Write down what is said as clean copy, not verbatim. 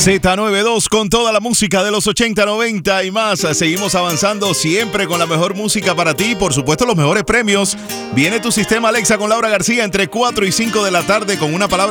Z92 con toda la música de los 80, 90 y más. Seguimos avanzando siempre con la mejor música para ti. Por supuesto, los mejores premios. Viene tu sistema Alexa con Laura García entre 4 y 5 de la tarde con una palabra